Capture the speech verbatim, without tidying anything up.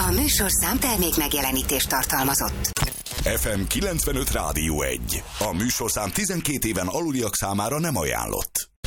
A műsorszám termék megjelenítést tartalmazott. ef em kilencvenöt Rádió egy. A műsorszám tizenkét éven aluliak számára nem ajánlott.